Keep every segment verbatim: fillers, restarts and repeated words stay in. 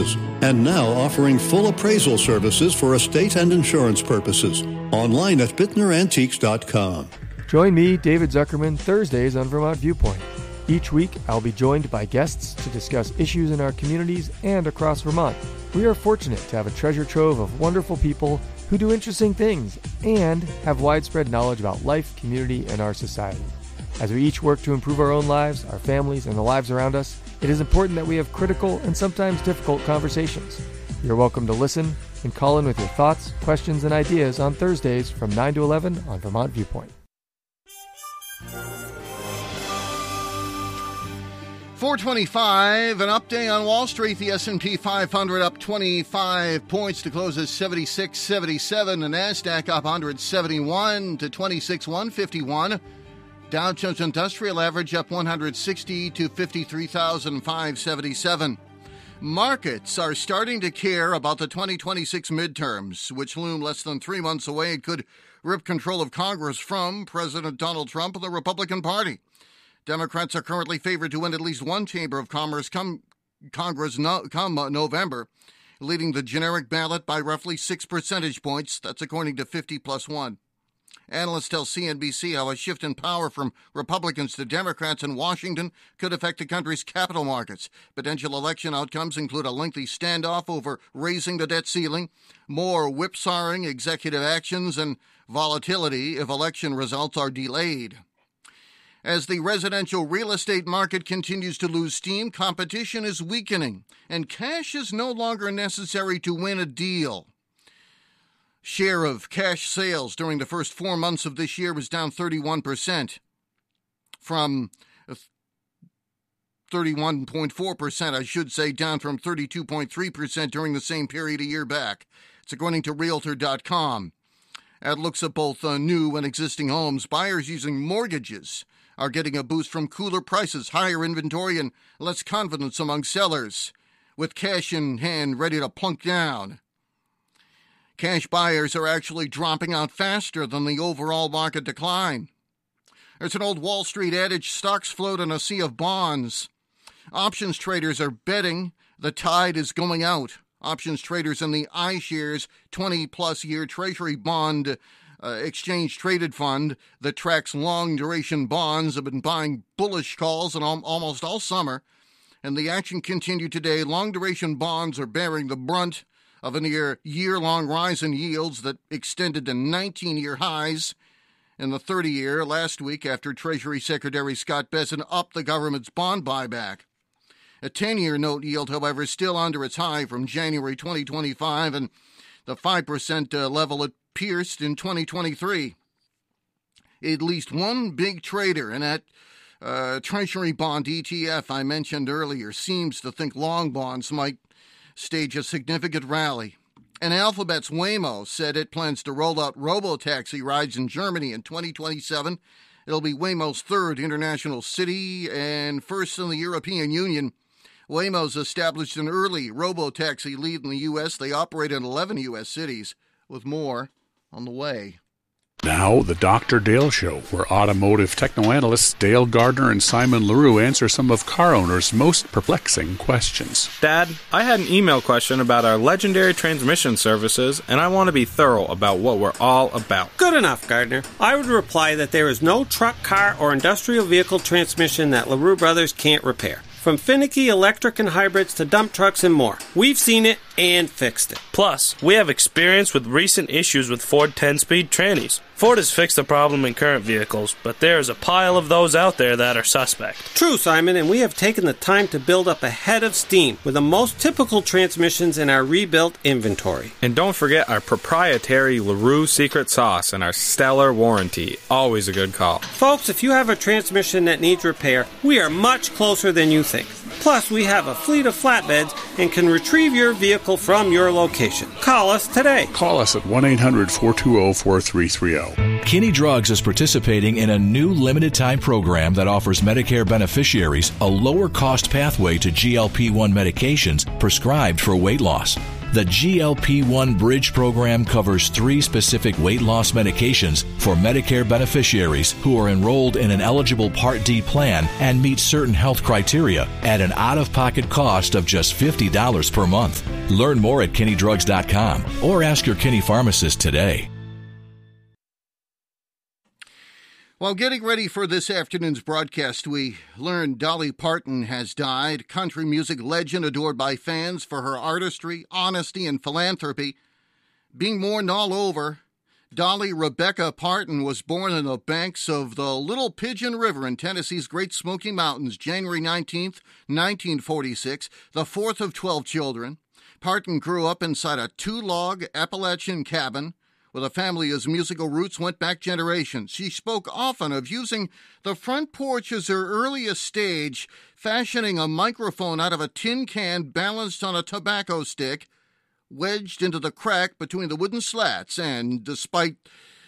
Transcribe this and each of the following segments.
services, and now offering full appraisal services for estate and insurance purposes. Online at bittner antiques dot com. Join me, David Zuckerman, Thursdays on Vermont Viewpoint. Each week, I'll be joined by guests to discuss issues in our communities and across Vermont. We are fortunate to have a treasure trove of wonderful people who do interesting things and have widespread knowledge about life, community, and our society. As we each work to improve our own lives, our families, and the lives around us, it is important that we have critical and sometimes difficult conversations. You're welcome to listen and call in with your thoughts, questions, and ideas on Thursdays from nine to eleven on Vermont Viewpoint. four twenty-five, an update on Wall Street. The S and P five hundred up twenty-five points to close at seventy-six seventy-seven. The NASDAQ up one hundred seventy-one to twenty-six one fifty-one. Dow Jones Industrial Average up one hundred sixty to fifty-three thousand five hundred seventy-seven. Markets are starting to care about the twenty twenty-six midterms, which loom less than three months away and could rip control of Congress from President Donald Trump and the Republican Party. Democrats are currently favored to win at least one chamber of commerce come Congress no, come uh, November, leading the generic ballot by roughly six percentage points. That's according to fifty plus one. Analysts tell C N B C how a shift in power from Republicans to Democrats in Washington could affect the country's capital markets. Potential election outcomes include a lengthy standoff over raising the debt ceiling, more whipsawing executive actions, and volatility if election results are delayed. As the residential real estate market continues to lose steam, competition is weakening, and cash is no longer necessary to win a deal. Share of cash sales during the first four months of this year was down thirty-one percent from thirty-one point four percent, I should say, down from thirty-two point three percent during the same period a year back. It's according to Realtor dot com. At looks at both uh, new and existing homes, buyers using mortgages are getting a boost from cooler prices, higher inventory, and less confidence among sellers, with cash in hand ready to plunk down. Cash buyers are actually dropping out faster than the overall market decline. There's an old Wall Street adage, stocks float in a sea of bonds. Options traders are betting the tide is going out. Options traders in the iShares twenty-plus year Treasury bond uh, exchange-traded fund that tracks long-duration bonds have been buying bullish calls in al- almost all summer, and the action continued today. Long-duration bonds are bearing the brunt of a near year-long rise in yields that extended to nineteen-year highs in the thirty-year last week after Treasury Secretary Scott Bessent upped the government's bond buyback. A ten-year note yield, however, is still under its high from January twenty twenty-five and the five percent uh, level it pierced in twenty twenty-three. At least one big trader in that uh, Treasury bond E T F I mentioned earlier seems to think long bonds might stage a significant rally. And Alphabet's Waymo said it plans to roll out robo-taxi rides in Germany in twenty twenty-seven. It'll be Waymo's third international city and first in the European Union. Waymo's established an early robo-taxi lead in the U S. They operate in eleven U S cities, with more on the way. Now, the Doctor Dale Show, where automotive technoanalysts Dale Gardner and Simon LaRue answer some of car owners' most perplexing questions. Dad, I had an email question about our legendary transmission services, and I want to be thorough about what we're all about. Good enough, Gardner. I would reply that there is no truck, car, or industrial vehicle transmission that LaRue Brothers can't repair. From finicky electric and hybrids to dump trucks and more. We've seen it and fixed it. Plus, we have experience with recent issues with Ford ten-speed trannies. Ford has fixed the problem in current vehicles, but there is a pile of those out there that are suspect. True, Simon, and we have taken the time to build up a head of steam with the most typical transmissions in our rebuilt inventory. And don't forget our proprietary LaRue secret sauce and our stellar warranty. Always a good call. Folks, if you have a transmission that needs repair, we are much closer than you think. Plus, we have a fleet of flatbeds and can retrieve your vehicle from your location. Call us today. Call us at one eight hundred four two zero four three three zero. Kinney Drugs is participating in a new limited-time program that offers Medicare beneficiaries a lower-cost pathway to G L P one medications prescribed for weight loss. The G L P one Bridge program covers three specific weight loss medications for Medicare beneficiaries who are enrolled in an eligible Part D plan and meet certain health criteria at an out-of-pocket cost of just fifty dollars per month. Learn more at Kinney Drugs dot com or ask your Kinney pharmacist today. While getting ready for this afternoon's broadcast, we learned Dolly Parton has died, country music legend adored by fans for her artistry, honesty, and philanthropy. Being mourned all over, Dolly Rebecca Parton was born on the banks of the Little Pigeon River in Tennessee's Great Smoky Mountains, January nineteenth, nineteen forty-six, the fourth of twelve children. Parton grew up inside a two-log Appalachian cabin with a family whose musical roots went back generations. She spoke often of using the front porch as her earliest stage, fashioning a microphone out of a tin can balanced on a tobacco stick, wedged into the crack between the wooden slats. And despite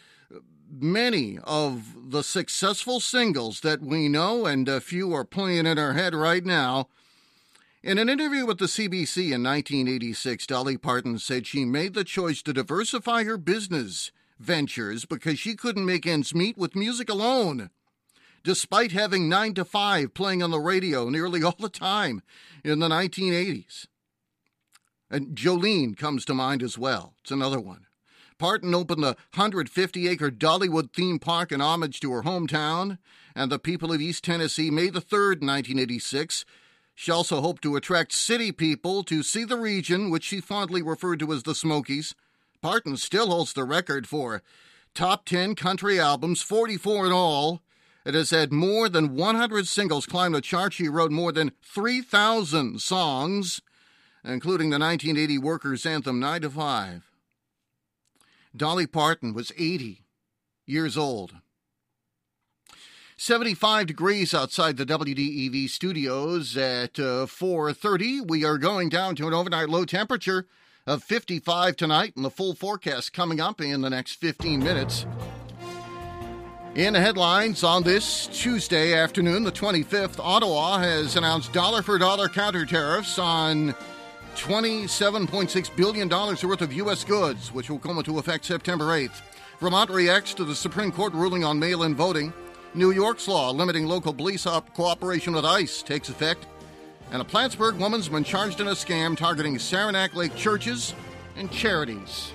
many of the successful singles that we know, and a few are playing in our head right now, in an interview with the C B C in nineteen eighty-six, Dolly Parton said she made the choice to diversify her business ventures because she couldn't make ends meet with music alone. Despite having nine to five playing on the radio nearly all the time in the nineteen eighties. And Jolene comes to mind as well. It's another one. Parton opened the one hundred fifty acre Dollywood theme park in homage to her hometown and the people of East Tennessee May the third, nineteen eighty-six. She also hoped to attract city people to see the region, which she fondly referred to as the Smokies. Parton still holds the record for top ten country albums, forty-four in all. It has had more than one hundred singles climb the chart. She wrote more than three thousand songs, including the nineteen eighty workers' anthem, nine to five. Dolly Parton was eighty years old. seventy-five degrees outside the W D E V studios at uh, four thirty. We are going down to an overnight low temperature of fifty-five tonight, and the full forecast coming up in the next fifteen minutes. In the headlines on this Tuesday afternoon, the twenty-fifth, Ottawa has announced dollar-for-dollar counter tariffs on twenty-seven point six billion dollars worth of U S goods, which will come into effect September eighth. Vermont reacts to the Supreme Court ruling on mail-in voting. New York's law limiting local police op- cooperation with ICE takes effect. And a Plattsburgh woman's been charged in a scam targeting Saranac Lake churches and charities.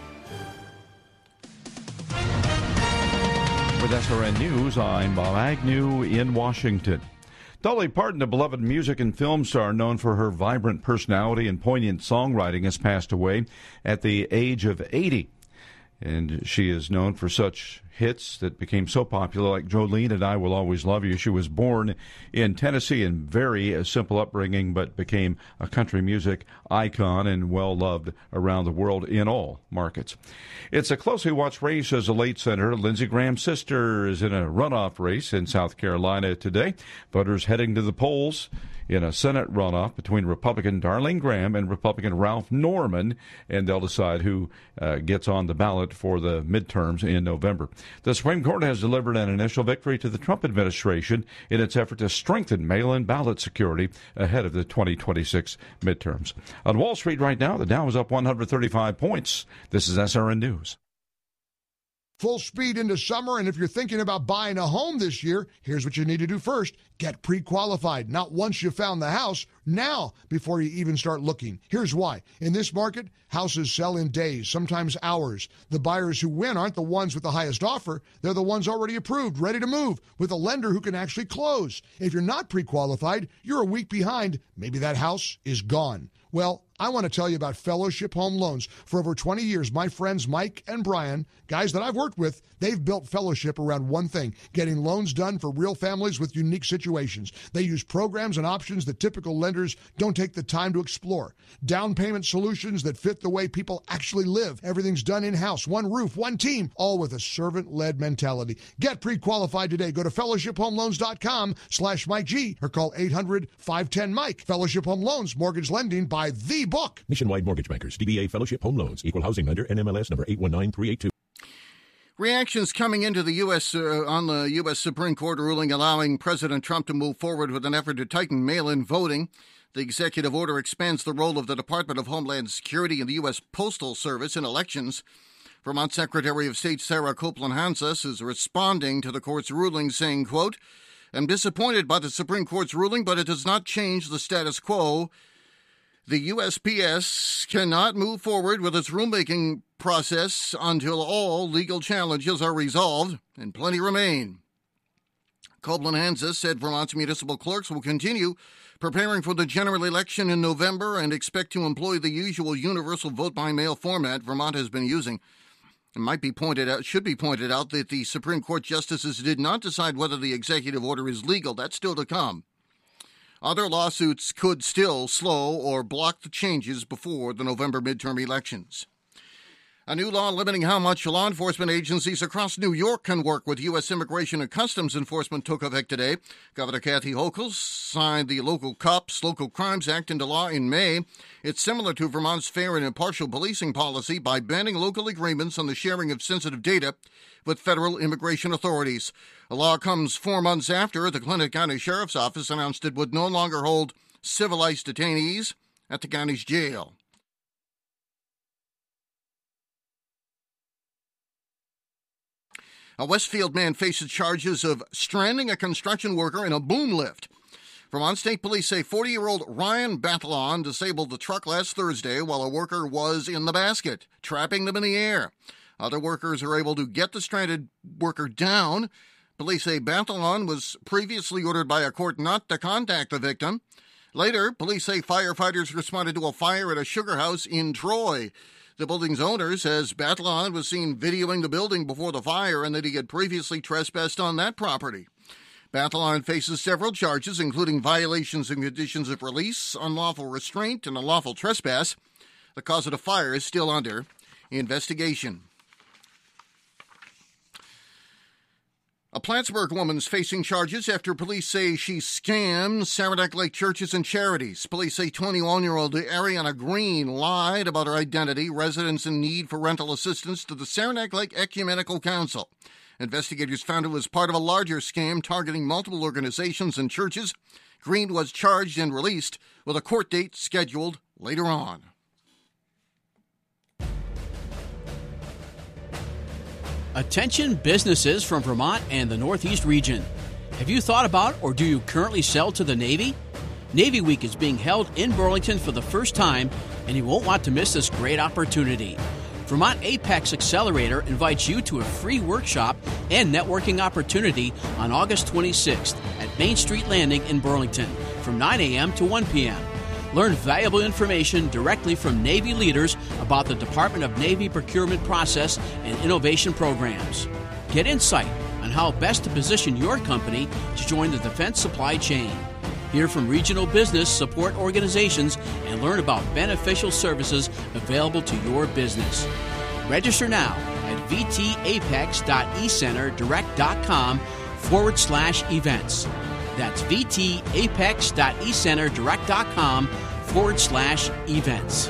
With S R N News, I'm Bob Agnew in Washington. Dolly Parton, a beloved music and film star known for her vibrant personality and poignant songwriting, has passed away at the age of eighty. And she is known for such hits that became so popular, like Jolene and I Will Always Love You. She was born in Tennessee in very uh, simple upbringing, but became a country music icon and well-loved around the world in all markets. It's a closely watched race as a late senator. Lindsey Graham's sister is in a runoff race in South Carolina today. Voters heading to the polls in a Senate runoff between Republican Darlene Graham and Republican Ralph Norman, and they'll decide who uh, gets on the ballot for the midterms in November. The Supreme Court has delivered an initial victory to the Trump administration in its effort to strengthen mail-in ballot security ahead of the twenty twenty-six midterms. On Wall Street right now, the Dow is up one hundred thirty-five points. This is S R N News. Full speed into summer, and if you're thinking about buying a home this year, here's what you need to do first. Get pre-qualified. Not once you found the house, now before you even start looking. Here's why. In this market, houses sell in days, sometimes hours. The buyers who win aren't the ones with the highest offer. They're the ones already approved, ready to move, with a lender who can actually close. If you're not pre-qualified, you're a week behind. Maybe that house is gone. Well, I want to tell you about Fellowship Home Loans. For over twenty years, my friends Mike and Brian, guys that I've worked with, they've built Fellowship around one thing, getting loans done for real families with unique situations. They use programs and options that typical lenders don't take the time to explore. Down payment solutions that fit the way people actually live. Everything's done in-house, one roof, one team, all with a servant-led mentality. Get pre-qualified today. Go to fellowship home loans dot com slash Mike G or call eight hundred, five one zero, Mike. Fellowship Home Loans, mortgage lending by the book. Nationwide Mortgage Bankers, D B A Fellowship Home Loans, Equal Housing Lender, N M L S number eight one nine three eight two. Reactions coming into the U S uh, on the U S Supreme Court ruling allowing President Trump to move forward with an effort to tighten mail-in voting. The executive order expands the role of the Department of Homeland Security and the U S. Postal Service in elections. Vermont Secretary of State Sarah Copeland-Hanses is responding to the court's ruling, saying, quote, "I'm disappointed by the Supreme Court's ruling, but it does not change the status quo. The U S P S cannot move forward with its rulemaking process until all legal challenges are resolved, and plenty remain." Copeland-Hanses said Vermont's municipal clerks will continue preparing for the general election in November and expect to employ the usual universal vote-by-mail format Vermont has been using. It might be pointed out, should be pointed out that the Supreme Court justices did not decide whether the executive order is legal. That's still to come. Other lawsuits could still slow or block the changes before the November midterm elections. A new law limiting how much law enforcement agencies across New York can work with U S. Immigration and Customs Enforcement took effect today. Governor Kathy Hochul signed the Local Cops, Local Crimes Act into law in May. It's similar to Vermont's fair and impartial policing policy by banning local agreements on the sharing of sensitive data with federal immigration authorities. The law comes four months after the Clinton County Sheriff's Office announced it would no longer hold civilized detainees at the county's jail. A Westfield man faces charges of stranding a construction worker in a boom lift. Vermont State Police say forty-year-old Ryan Bathalon disabled the truck last Thursday while a worker was in the basket, trapping them in the air. Other workers are able to get the stranded worker down. Police say Bathalon was previously ordered by a court not to contact the victim. Later, police say firefighters responded to a fire at a sugar house in Troy. The building's owner says Bathalon was seen videoing the building before the fire and that he had previously trespassed on that property. Bathalon faces several charges, including violations and conditions of release, unlawful restraint, and unlawful trespass. The cause of the fire is still under investigation. A Plattsburgh woman's facing charges after police say she scammed Saranac Lake churches and charities. Police say twenty-one-year-old Ariana Green lied about her identity, residents in need for rental assistance to the Saranac Lake Ecumenical Council. Investigators found it was part of a larger scam targeting multiple organizations and churches. Green was charged and released with a court date scheduled later on. Attention businesses from Vermont and the Northeast region. Have you thought about or do you currently sell to the Navy? Navy Week is being held in Burlington for the first time, and you won't want to miss this great opportunity. Vermont Apex Accelerator invites you to a free workshop and networking opportunity on August twenty-sixth at Main Street Landing in Burlington from nine a.m. to one p.m. Learn valuable information directly from Navy leaders about the Department of Navy procurement process and innovation programs. Get insight on how best to position your company to join the defense supply chain. Hear from regional business support organizations and learn about beneficial services available to your business. Register now at vtapex.ecenterdirect.com forward slash events. That's vtapex.ecenterdirect.com forward slash events.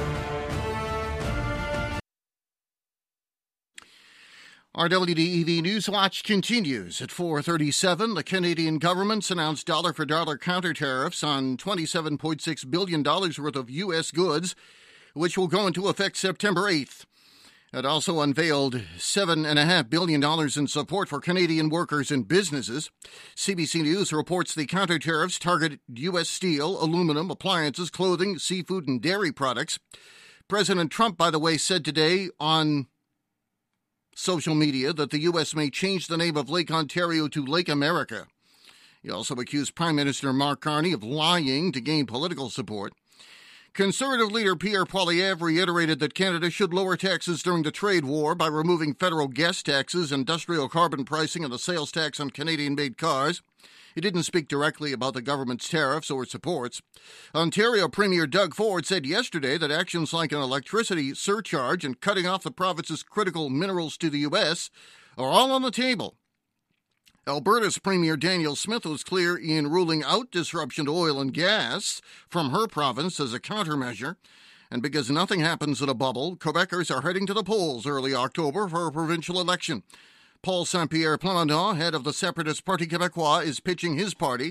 Our W D E V Newswatch continues. At four thirty-seven, the Canadian government's announced dollar-for-dollar counter tariffs on twenty-seven point six billion dollars worth of U S goods, which will go into effect September eighth. It also unveiled seven point five billion dollars in support for Canadian workers and businesses. C B C News reports the counter tariffs target U S steel, aluminum, appliances, clothing, seafood, and dairy products. President Trump, by the way, said today on social media that the U S may change the name of Lake Ontario to Lake America. He also accused Prime Minister Mark Carney of lying to gain political support. Conservative leader Pierre Poilievre reiterated that Canada should lower taxes during the trade war by removing federal gas taxes, industrial carbon pricing, and the sales tax on Canadian-made cars. He didn't speak directly about the government's tariffs or supports. Ontario Premier Doug Ford said yesterday that actions like an electricity surcharge and cutting off the province's critical minerals to the U S are all on the table. Alberta's Premier Danielle Smith was clear in ruling out disruption to oil and gas from her province as a countermeasure. And because nothing happens in a bubble, Quebecers are heading to the polls early October for a provincial election. Paul Saint-Pierre Plamondon, head of the Separatist Parti Québécois, is pitching his party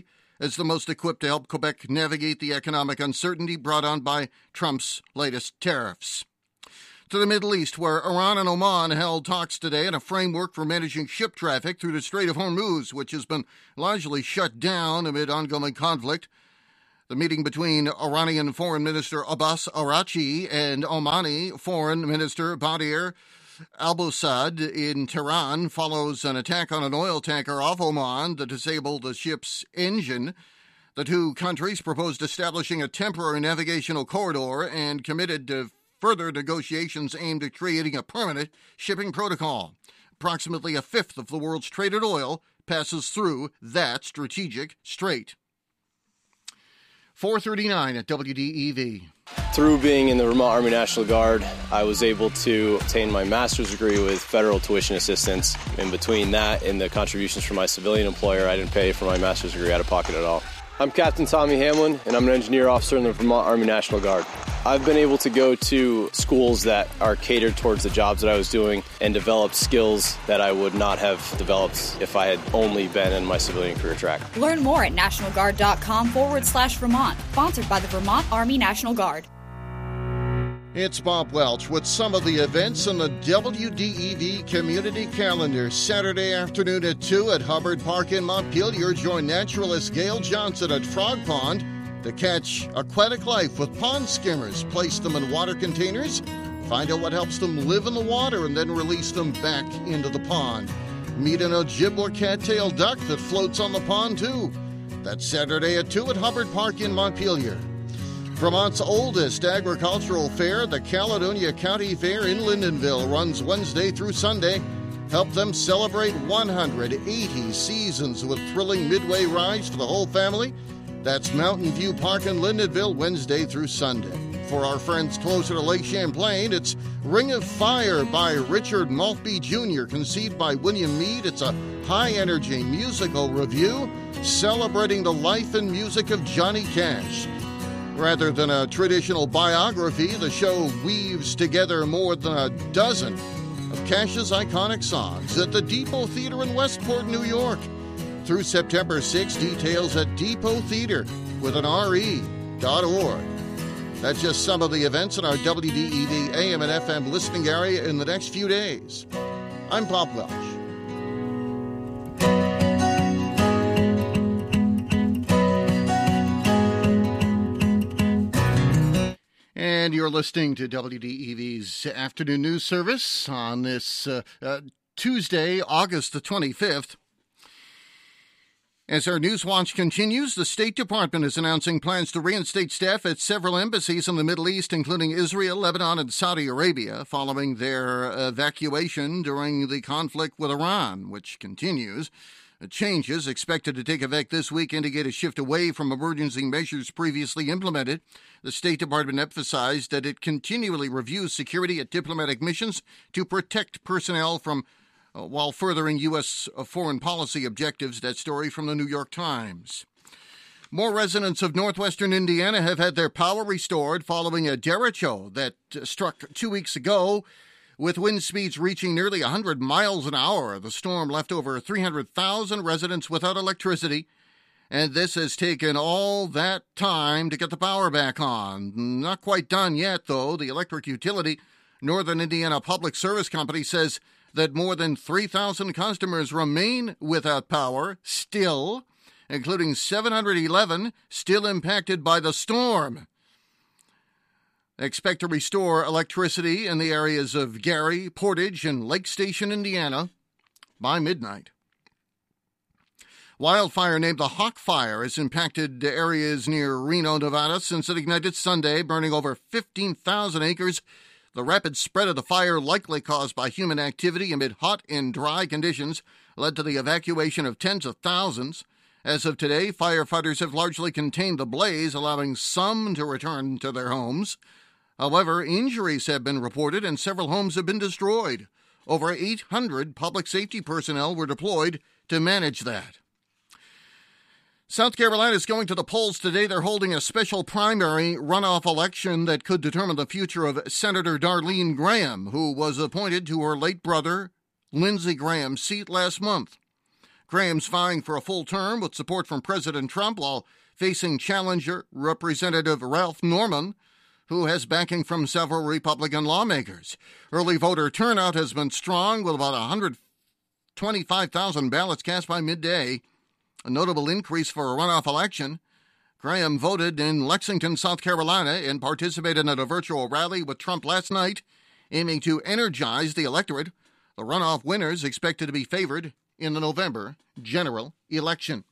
as the most equipped to help Quebec navigate the economic uncertainty brought on by Trump's latest tariffs. To the Middle East, where Iran and Oman held talks today on a framework for managing ship traffic through the Strait of Hormuz, which has been largely shut down amid ongoing conflict. The meeting between Iranian Foreign Minister Abbas Araghchi and Omani Foreign Minister Badir Al-Busaid in Tehran follows an attack on an oil tanker off Oman that disabled the ship's engine. The two countries proposed establishing a temporary navigational corridor and committed to further negotiations aimed at creating a permanent shipping protocol. Approximately a fifth of the world's traded oil passes through that strategic strait. four thirty-nine at W D E V. Through being in the Vermont Army National Guard, I was able to obtain my master's degree with federal tuition assistance. In between that and the contributions from my civilian employer, I didn't pay for my master's degree out of pocket at all. I'm Captain Tommy Hamlin, and I'm an engineer officer in the Vermont Army National Guard. I've been able to go to schools that are catered towards the jobs that I was doing and develop skills that I would not have developed if I had only been in my civilian career track. Learn more at nationalguard.com forward slash Vermont. Sponsored by the Vermont Army National Guard. It's Bob Welch with some of the events on the W D E V community calendar. Saturday afternoon at two at Hubbard Park in Montpelier, join naturalist Gail Johnson at Frog Pond to catch aquatic life with pond skimmers. Place them in water containers, find out what helps them live in the water, and then release them back into the pond. Meet an Ojibwa cattail duck that floats on the pond, too. That's Saturday at two at Hubbard Park in Montpelier. Vermont's oldest agricultural fair, the Caledonia County Fair in Lyndonville, runs Wednesday through Sunday. Help them celebrate one hundred eighty seasons with thrilling midway rides for the whole family. That's Mountain View Park in Lyndonville, Wednesday through Sunday. For our friends closer to Lake Champlain, it's Ring of Fire by Richard Maltby Junior, conceived by William Meade. It's a high-energy musical review celebrating the life and music of Johnny Cash. Rather than a traditional biography, the show weaves together more than a dozen of Cash's iconic songs at the Depot Theater in Westport, New York. Through September sixth, details at depot theater with an R E dot org. That's just some of the events in our W D E V A M and F M listening area in the next few days. I'm Bob Welch. And you're listening to W D E V's Afternoon News Service on this uh, uh, Tuesday, August the twenty-fifth. As our news watch continues, the State Department is announcing plans to reinstate staff at several embassies in the Middle East, including Israel, Lebanon, and Saudi Arabia, following their evacuation during the conflict with Iran, which continues. Changes expected to take effect this week indicate a shift away from emergency measures previously implemented. The State Department emphasized that it continually reviews security at diplomatic missions to protect personnel from uh, while furthering U S foreign policy objectives. That story from the New York Times. More residents of northwestern Indiana have had their power restored following a derecho that uh, struck two weeks ago. With wind speeds reaching nearly one hundred miles an hour, the storm left over three hundred thousand residents without electricity, and this has taken all that time to get the power back on. Not quite done yet, though. The electric utility, Northern Indiana Public Service Company, says that more than three thousand customers remain without power still, including seven hundred eleven still impacted by the storm. Expect to restore electricity in the areas of Gary, Portage, and Lake Station, Indiana, by midnight. Wildfire named the Hawk Fire has impacted areas near Reno, Nevada, since it ignited Sunday, burning over fifteen thousand acres. The rapid spread of the fire, likely caused by human activity amid hot and dry conditions, led to the evacuation of tens of thousands. As of today, firefighters have largely contained the blaze, allowing some to return to their homes. However, injuries have been reported and several homes have been destroyed. Over eight hundred public safety personnel were deployed to manage that. South Carolina is going to the polls today. They're holding a special primary runoff election that could determine the future of Senator Darlene Graham, who was appointed to her late brother, Lindsey Graham's seat last month. Graham's vying for a full term with support from President Trump while facing challenger Representative Ralph Norman, who has backing from several Republican lawmakers. Early voter turnout has been strong, with about one hundred twenty-five thousand ballots cast by midday, a notable increase for a runoff election. Graham voted in Lexington, South Carolina, and participated in a virtual rally with Trump last night, aiming to energize the electorate. The runoff winners expected to be favored in the November general election.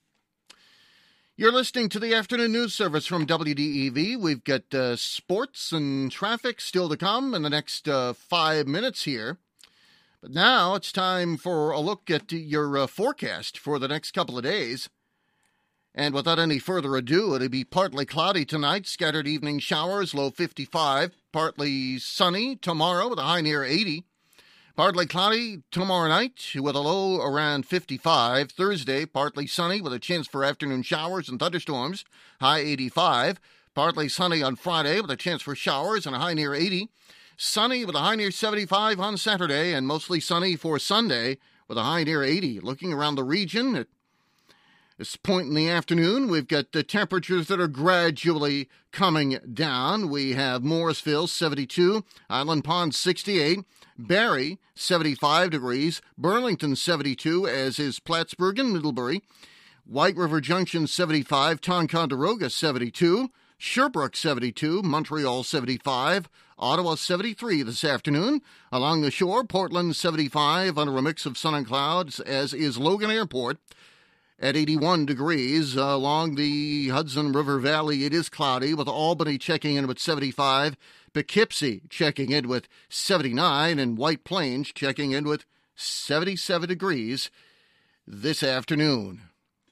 You're listening to the afternoon news service from W D E V. We've got uh, sports and traffic still to come in the next uh, five minutes here. But now it's time for a look at your uh, forecast for the next couple of days. And without any further ado, it'll be partly cloudy tonight, scattered evening showers, low fifty-five, partly sunny tomorrow with a high near eighty. Partly cloudy tomorrow night with a low around fifty-five. Thursday, partly sunny with a chance for afternoon showers and thunderstorms, high eighty-five. Partly sunny on Friday with a chance for showers and a high near eighty. Sunny with a high near seventy-five on Saturday, and mostly sunny for Sunday with a high near eighty. Looking around the region at this point in the afternoon, we've got the temperatures that are gradually coming down. We have Morrisville, seventy-two, Island Pond, sixty-eight, Barrie, seventy-five degrees, Burlington, seventy-two, as is Plattsburgh and Middlebury, White River Junction, seventy-five, Tonconderoga, seventy-two, Sherbrooke, seventy-two, Montreal, seventy-five, Ottawa, seventy-three this afternoon. Along the shore, Portland, seventy-five, under a mix of sun and clouds, as is Logan Airport. At eighty-one degrees, uh, along the Hudson River Valley, it is cloudy, with Albany checking in with seventy-five, Poughkeepsie checking in with seventy-nine, and White Plains checking in with seventy-seven degrees this afternoon.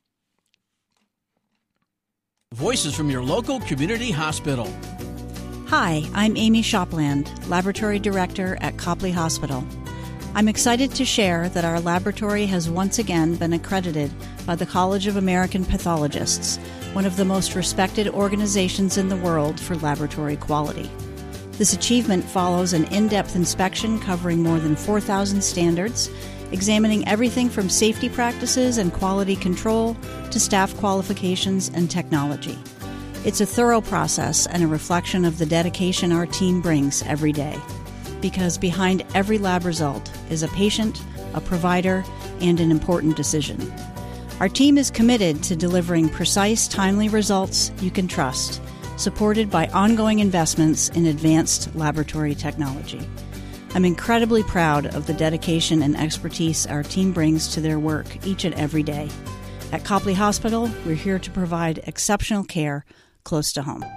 Voices from your local community hospital. Hi, I'm Amy Shopland, Laboratory Director at Copley Hospital. I'm excited to share that our laboratory has once again been accredited by the College of American Pathologists, one of the most respected organizations in the world for laboratory quality. This achievement follows an in-depth inspection covering more than four thousand standards, examining everything from safety practices and quality control to staff qualifications and technology. It's a thorough process and a reflection of the dedication our team brings every day. Because behind every lab result is a patient, a provider, and an important decision. Our team is committed to delivering precise, timely results you can trust, supported by ongoing investments in advanced laboratory technology. I'm incredibly proud of the dedication and expertise our team brings to their work each and every day. At Copley Hospital, we're here to provide exceptional care close to home.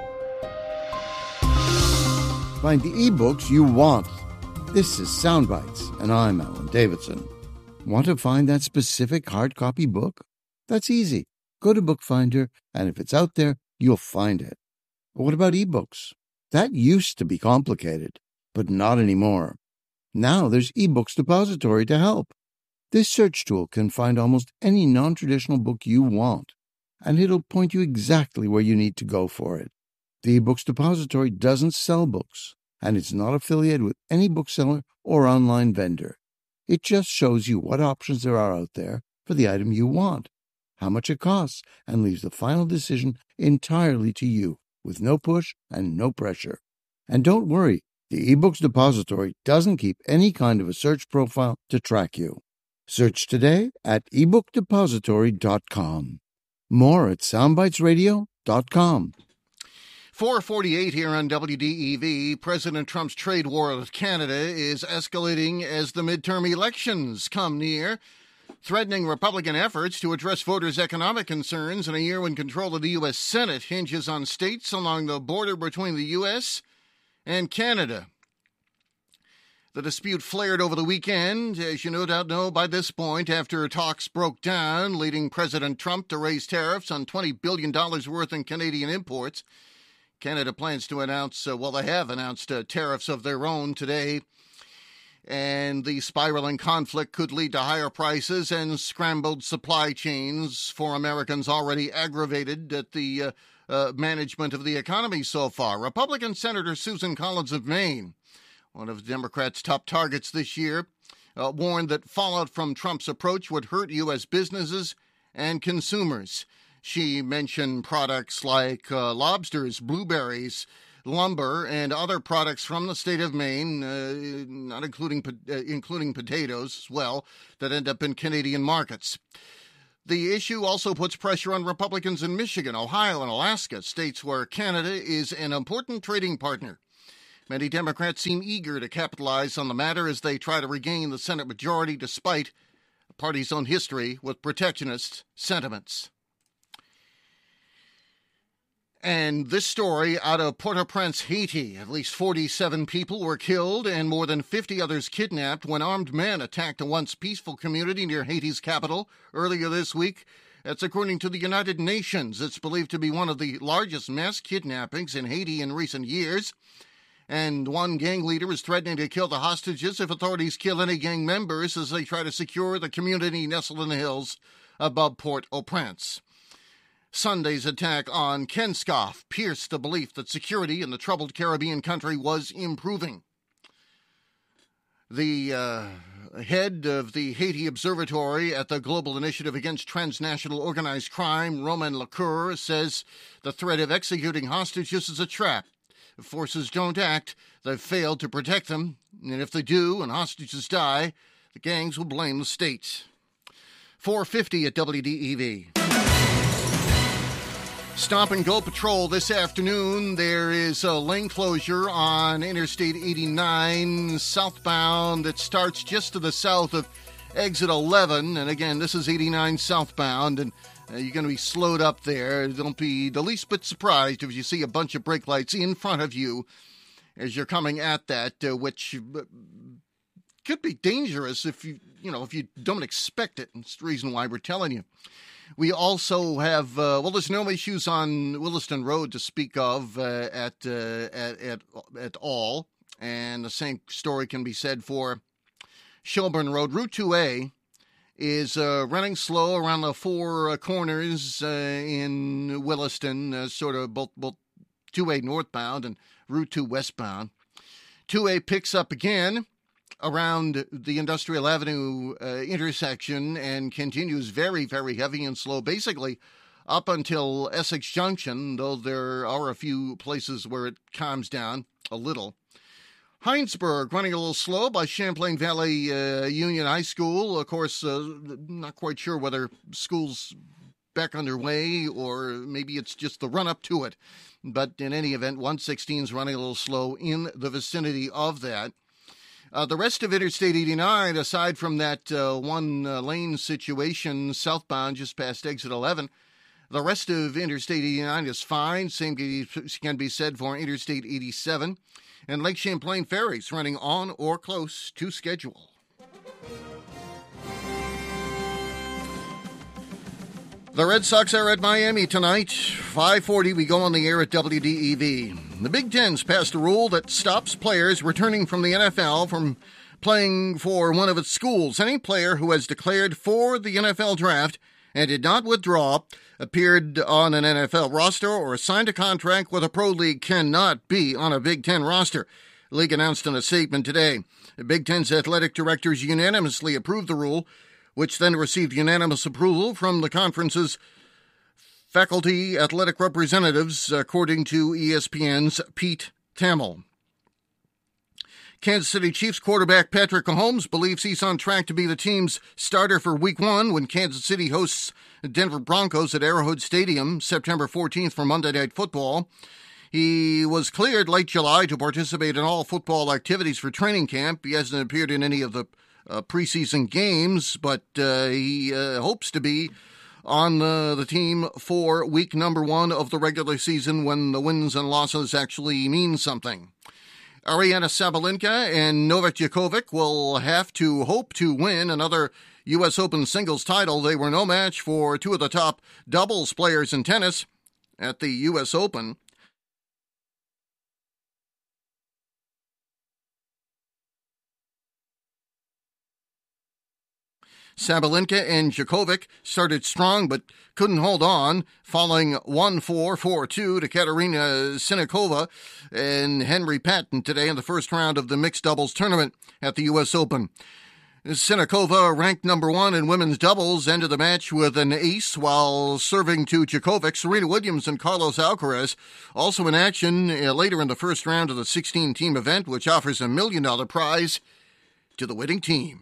Find the ebooks you want. This is Soundbites, and I'm Alan Davidson. Want to find that specific hard copy book? That's easy. Go to Bookfinder, and if it's out there, you'll find it. But what about ebooks? That used to be complicated, but not anymore. Now there's eBooks Depository to help. This search tool can find almost any non-traditional book you want, and it'll point you exactly where you need to go for it. The eBooks Depository doesn't sell books, and it's not affiliated with any bookseller or online vendor. It just shows you what options there are out there for the item you want, how much it costs, and leaves the final decision entirely to you, with no push and no pressure. And don't worry, the eBooks Depository doesn't keep any kind of a search profile to track you. Search today at e book depository dot com. More at soundbites radio dot com. four forty-eight here on W D E V. President Trump's trade war with Canada is escalating as the midterm elections come near, threatening Republican efforts to address voters' economic concerns in a year when control of the U S Senate hinges on states along the border between the U S and Canada. The dispute flared over the weekend, as you no doubt know by this point, after talks broke down, leading President Trump to raise tariffs on twenty billion dollars worth in Canadian imports. Canada plans to announce, uh, well, they have announced uh, tariffs of their own today, and the spiraling conflict could lead to higher prices and scrambled supply chains for Americans already aggravated at the uh, uh, management of the economy so far. Republican Senator Susan Collins of Maine, one of the Democrats' top targets this year, uh, warned that fallout from Trump's approach would hurt U S businesses and consumers. She mentioned products like uh, lobsters, blueberries, lumber, and other products from the state of Maine, uh, not including uh, including potatoes as well, that end up in Canadian markets. The issue also puts pressure on Republicans in Michigan, Ohio, and Alaska, states where Canada is an important trading partner. Many Democrats seem eager to capitalize on the matter as they try to regain the Senate majority despite the party's own history with protectionist sentiments. And this story out of Port-au-Prince, Haiti. At least forty-seven people were killed and more than fifty others kidnapped when armed men attacked a once peaceful community near Haiti's capital earlier this week. That's according to the United Nations. It's believed to be one of the largest mass kidnappings in Haiti in recent years. And one gang leader is threatening to kill the hostages if authorities kill any gang members as they try to secure the community nestled in the hills above Port-au-Prince. Sunday's attack on Kenskoff pierced the belief that security in the troubled Caribbean country was improving. The uh, head of the Haiti Observatory at the Global Initiative Against Transnational Organized Crime, Romain Lacour, says the threat of executing hostages is a trap. If forces don't act, they've failed to protect them, and if they do and hostages die, the gangs will blame the state. four fifty at W D E V. Stop and Go Patrol this afternoon. There is a lane closure on Interstate eighty-nine southbound that starts just to the south of exit eleven. And again, this is eighty-nine southbound, and uh, you're going to be slowed up there. Don't be the least bit surprised if you see a bunch of brake lights in front of you as you're coming at that, uh, which uh, could be dangerous if you, you know, if you don't expect it. That's the reason why we're telling you. We also have, uh, well, there's no issues on Williston Road to speak of uh, at, uh, at at at all, and the same story can be said for Shelburne Road. Route two A is uh, running slow around the four uh, corners uh, in Williston, uh, sort of both, both two A northbound and Route two westbound. two A picks up again around the Industrial Avenue uh, intersection and continues very, very heavy and slow, basically up until Essex Junction, though there are a few places where it calms down a little. Heinsberg running a little slow by Champlain Valley uh, Union High School. Of course, uh, not quite sure whether school's back underway or maybe it's just the run-up to it. But in any event, one sixteen is running a little slow in the vicinity of that. Uh, the rest of Interstate eighty-nine, aside from that uh, one uh, lane situation southbound just past exit eleven, the rest of Interstate eighty-nine is fine. Same can be said for Interstate eighty-seven. And Lake Champlain ferries running on or close to schedule. The Red Sox are at Miami tonight. five forty, we go on the air at W D E V. The Big Ten's passed a rule that stops players returning from the N F L from playing for one of its schools. Any player who has declared for the N F L draft and did not withdraw, appeared on an N F L roster, or signed a contract with a pro league cannot be on a Big Ten roster. The league announced in a statement today. The Big Ten's athletic directors unanimously approved the rule, which then received unanimous approval from the conference's faculty athletic representatives, according to E S P N's Pete Thamel. Kansas City Chiefs quarterback Patrick Mahomes believes he's on track to be the team's starter for Week one when Kansas City hosts Denver Broncos at Arrowhead Stadium September fourteenth for Monday Night Football. He was cleared late July to participate in all football activities for training camp. He hasn't appeared in any of the uh, preseason games, but uh, he uh, hopes to be on uh, the team for week number one of the regular season when the wins and losses actually mean something. Ariana Sabalenka and Novak Djokovic will have to hope to win another U S Open singles title. They were no match for two of the top doubles players in tennis at the U S Open. Sabalenka and Djokovic started strong but couldn't hold on, falling one four, four two to Katerina Siniakova and Henry Patton today in the first round of the mixed doubles tournament at the U S Open. Sinakova, ranked number one in women's doubles, ended the match with an ace while serving to Djokovic. Serena Williams and Carlos Alcaraz also in action uh, later in the first round of the sixteen-team event, which offers a million dollar prize to the winning team.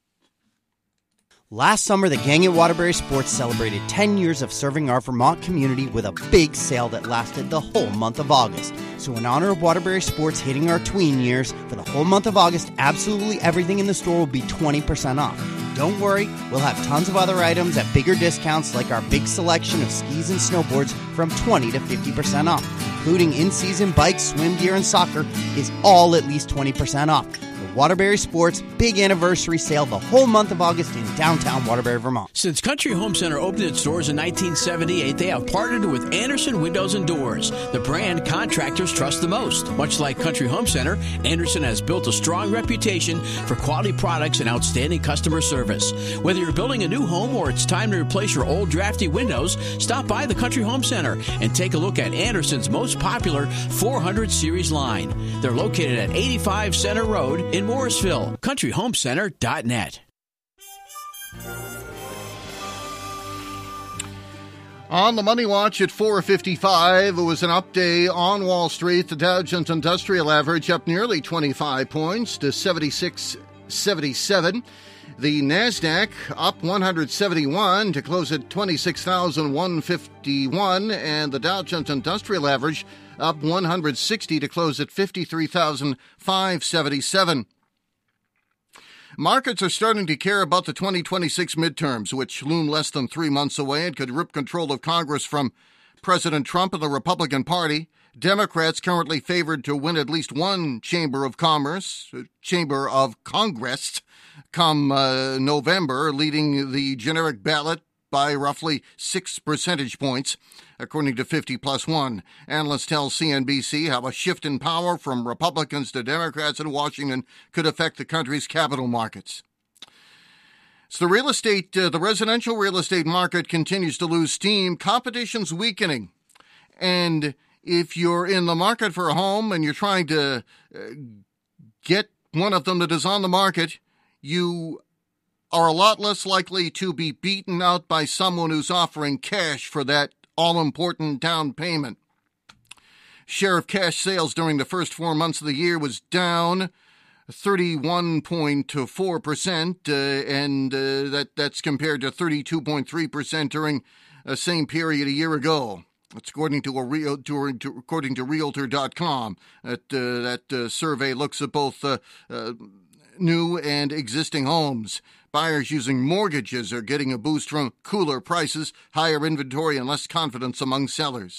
Last summer, the gang at Waterbury Sports celebrated ten years of serving our Vermont community with a big sale that lasted the whole month of August. So in honor of Waterbury Sports hitting our tween years, for the whole month of August, absolutely everything in the store will be twenty percent off. Don't worry, we'll have tons of other items at bigger discounts, like our big selection of skis and snowboards from twenty to fifty percent off, including in-season bikes, swim gear, and soccer is all at least twenty percent off. Waterbury Sports big anniversary sale the whole month of August in downtown Waterbury, Vermont. Since Country Home Center opened its doors in nineteen seventy-eight, they have partnered with Anderson Windows and Doors, the brand contractors trust the most. Much like Country Home Center, Anderson has built a strong reputation for quality products and outstanding customer service. Whether you're building a new home or it's time to replace your old drafty windows, stop by the Country Home Center and take a look at Anderson's most popular four hundred series line. They're located at eighty-five Center Road in Morrisville. country home center dot net. On the Money Watch at four fifty-five, it was an up day on Wall Street. The Dow Jones Industrial Average up nearly twenty-five points to seventy-six seventy-seven. The NASDAQ up one hundred seventy-one to close at twenty-six thousand one hundred fifty-one, and the Dow Jones Industrial Average up one hundred sixty to close at fifty-three thousand five hundred seventy-seven. Markets are starting to care about the twenty twenty-six midterms, which loom less than three months away and could rip control of Congress from President Trump and the Republican Party. Democrats currently favored to win at least one chamber of commerce, chamber of Congress, come uh, November, leading the generic ballot by roughly six percentage points, according to fifty plus one. Analysts tell C N B C how a shift in power from Republicans to Democrats in Washington could affect the country's capital markets. So the real estate, uh, the residential real estate market continues to lose steam. Competition's weakening. And if you're in the market for a home and you're trying to uh, get one of them that is on the market, you are a lot less likely to be beaten out by someone who's offering cash for that all-important down payment. Share of cash sales during the first four months of the year was down thirty-one point four percent, uh, and uh, that, that's compared to thirty-two point three percent during the same period a year ago. That's according to a real, to, to, according to Realtor dot com. That, uh, that uh, survey looks at both uh, uh, new and existing homes. Buyers using mortgages are getting a boost from cooler prices, higher inventory, and less confidence among sellers.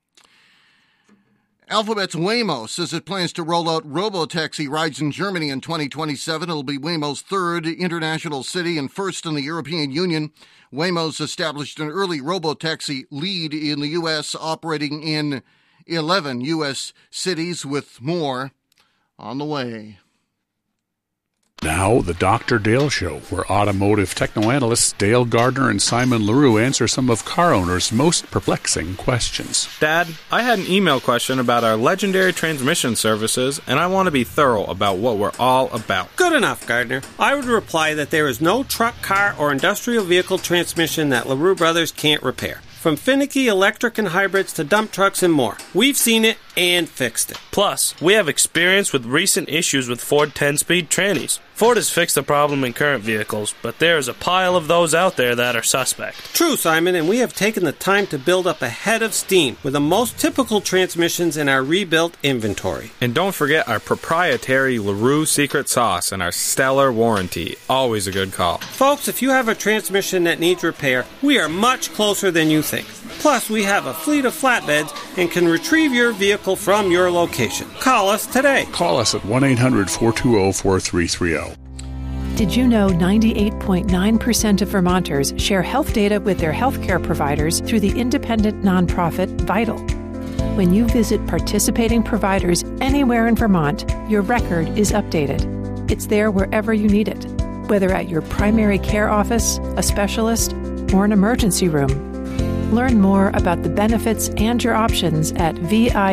Alphabet's Waymo says it plans to roll out robotaxi rides in Germany in twenty twenty-seven. It'll be Waymo's third international city and first in the European Union. Waymo's established an early robotaxi lead in the U S, operating in eleven U S cities, with more on the way. Now, the Doctor Dale Show, where automotive technoanalysts Dale Gardner and Simon LaRue answer some of car owners' most perplexing questions. Dad, I had an email question about our legendary transmission services, and I want to be thorough about what we're all about. Good enough, Gardner. I would reply that there is no truck, car, or industrial vehicle transmission that LaRue Brothers can't repair. From finicky electric and hybrids to dump trucks and more. We've seen it and fixed it. Plus, we have experience with recent issues with Ford ten-speed trannies. Ford has fixed the problem in current vehicles, but there is a pile of those out there that are suspect. True, Simon, and we have taken the time to build up a head of steam with the most typical transmissions in our rebuilt inventory. And don't forget our proprietary LaRue secret sauce and our stellar warranty. Always a good call. Folks, if you have a transmission that needs repair, we are much closer than you think. Plus, we have a fleet of flatbeds and can retrieve your vehicle from your location. Call us today. Call us at one eight hundred four two zero four three three zero. Did you know ninety-eight point nine percent of Vermonters share health data with their healthcare providers through the independent nonprofit Vital? When you visit participating providers anywhere in Vermont, your record is updated. It's there wherever you need it, whether at your primary care office, a specialist, or an emergency room. Learn more about the benefits and your options at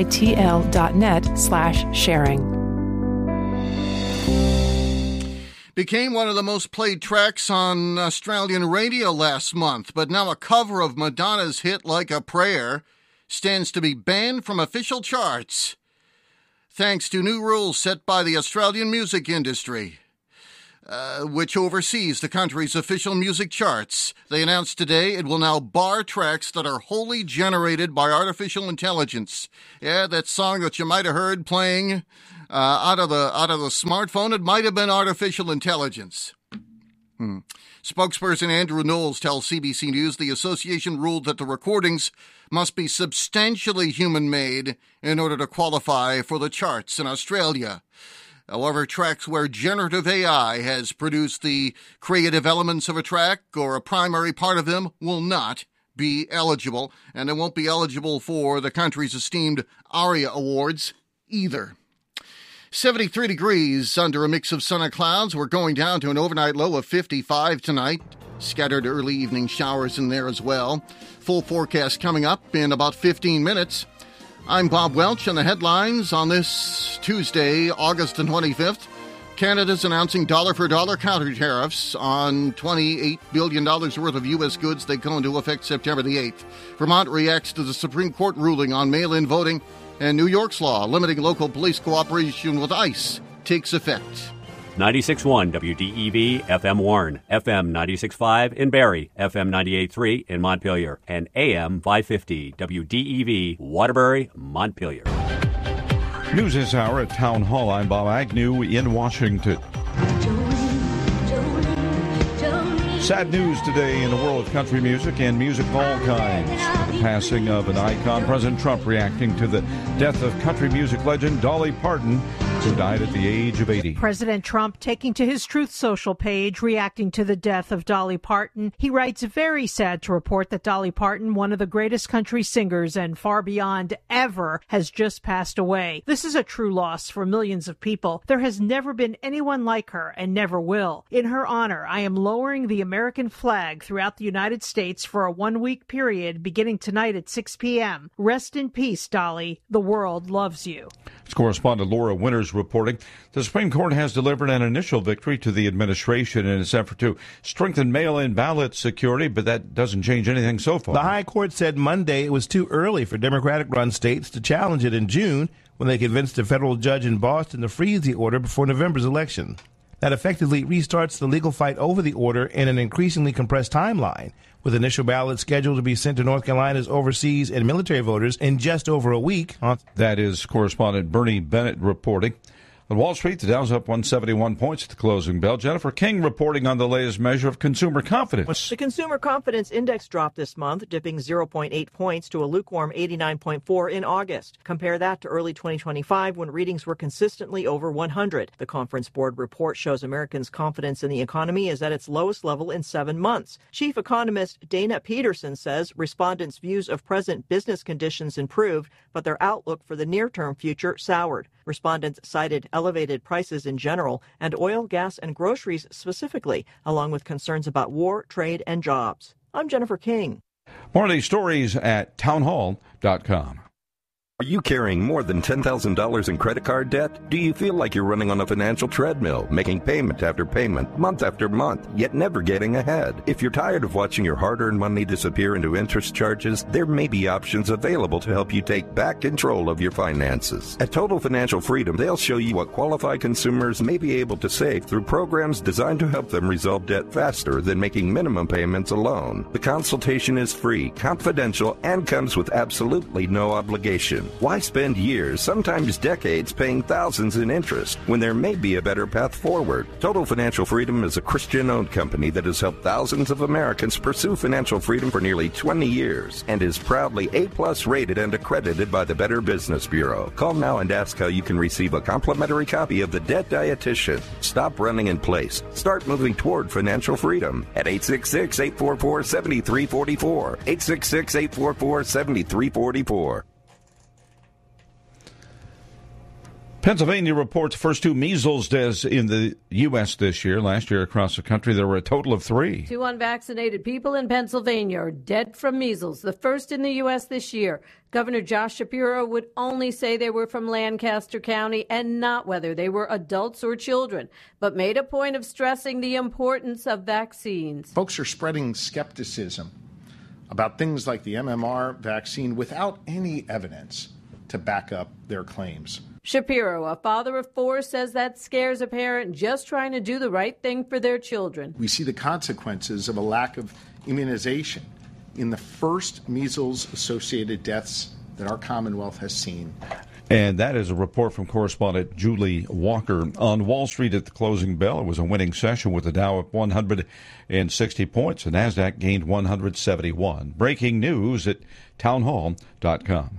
vitl dot net slash sharing. became one of the most played tracks on Australian radio last month, but now a cover of Madonna's hit Like a Prayer stands to be banned from official charts, thanks to new rules set by the Australian music industry, uh, which oversees the country's official music charts. They announced today it will now bar tracks that are wholly generated by artificial intelligence. Yeah, that song that you might have heard playing Uh, out of the out of the smartphone, it might have been artificial intelligence. Hmm. Spokesperson Andrew Knowles tells C B C News the association ruled that the recordings must be substantially human-made in order to qualify for the charts in Australia. However, tracks where generative A I has produced the creative elements of a track or a primary part of them will not be eligible, and it won't be eligible for the country's esteemed ARIA Awards either. seventy-three degrees under a mix of sun and clouds. We're going down to an overnight low of fifty-five tonight. Scattered early evening showers in there as well. Full forecast coming up in about fifteen minutes. I'm Bob Welch, and the headlines on this Tuesday, August the twenty-fifth. Canada's announcing dollar-for-dollar counter tariffs on twenty-eight billion dollars worth of U S goods that go into effect September the eighth. Vermont reacts to the Supreme Court ruling on mail-in voting. And New York's law limiting local police cooperation with ICE takes effect. ninety-six point one W D E V, F M Warren, F M ninety-six point five in Barrie, F M ninety-eight point three in Montpelier, and A M five fifty W D E V, Waterbury, Montpelier. News this hour at Town Hall. I'm Bob Agnew in Washington. Sad news today in the world of country music and music of all kinds. The passing of an icon. President Trump reacting to the death of country music legend Dolly Parton, who died at the age of eighty. President Trump taking to his Truth Social page, reacting to the death of Dolly Parton. He writes, very sad to report that Dolly Parton, one of the greatest country singers and far beyond ever, has just passed away. This is a true loss for millions of people. There has never been anyone like her and never will. In her honor, I am lowering the American flag throughout the United States for a one-week period beginning tonight at six p.m. Rest in peace, Dolly. The world loves you. It's correspondent Laura Winters reporting. The Supreme Court has delivered an initial victory to the administration in its effort to strengthen mail-in ballot security, but that doesn't change anything so far. The High Court said Monday it was too early for Democratic-run states to challenge it in June when they convinced a federal judge in Boston to freeze the order before November's election. That effectively restarts the legal fight over the order in an increasingly compressed timeline, with initial ballots scheduled to be sent to North Carolina's overseas and military voters in just over a week. That is correspondent Bernie Bennett reporting. On Wall Street, the Dow's up one hundred seventy-one points at the closing bell. Jennifer King reporting on the latest measure of consumer confidence. The Consumer Confidence Index dropped this month, dipping zero point eight points to a lukewarm eighty-nine point four in August. Compare that to early twenty twenty-five, when readings were consistently over one hundred. The Conference Board report shows Americans' confidence in the economy is at its lowest level in seven months. Chief economist Dana Peterson says respondents' views of present business conditions improved, but their outlook for the near-term future soured. Respondents cited elevated prices in general and oil, gas, and groceries specifically, along with concerns about war, trade, and jobs. I'm Jennifer King. More of these stories at townhall dot com. Are you carrying more than ten thousand dollars in credit card debt? Do you feel like you're running on a financial treadmill, making payment after payment, month after month, yet never getting ahead? If you're tired of watching your hard-earned money disappear into interest charges, there may be options available to help you take back control of your finances. At Total Financial Freedom, they'll show you what qualified consumers may be able to save through programs designed to help them resolve debt faster than making minimum payments alone. The consultation is free, confidential, and comes with absolutely no obligation. Why spend years, sometimes decades, paying thousands in interest when there may be a better path forward? Total Financial Freedom is a Christian-owned company that has helped thousands of Americans pursue financial freedom for nearly twenty years and is proudly A-plus rated and accredited by the Better Business Bureau. Call now and ask how you can receive a complimentary copy of The Debt Dietitian. Stop running in place. Start moving toward financial freedom at eight six six, eight four four, seven three four four, eight six six, eight four four, seven three four four. Pennsylvania reports first two measles deaths in the U S this year. Last year across the country, there were a total of three. Two unvaccinated people in Pennsylvania are dead from measles, the first in the U S this year. Governor Josh Shapiro would only say they were from Lancaster County and not whether they were adults or children, but made a point of stressing the importance of vaccines. Folks are spreading skepticism about things like the M M R vaccine without any evidence to back up their claims. Shapiro, a father of four, says that scares a parent just trying to do the right thing for their children. We see the consequences of a lack of immunization in the first measles-associated deaths that our Commonwealth has seen. And that is a report from correspondent Julie Walker. On Wall Street at the closing bell, it was a winning session with the Dow up one hundred sixty points. The NASDAQ gained one hundred seventy-one. Breaking news at townhall dot com.